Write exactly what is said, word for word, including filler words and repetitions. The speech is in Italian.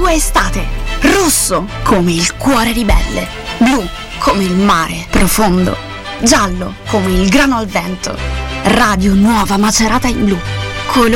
tua estate. Rosso come il cuore ribelle, blu come il mare profondo, giallo come il grano al vento. Radio Nuova Macerata in blu.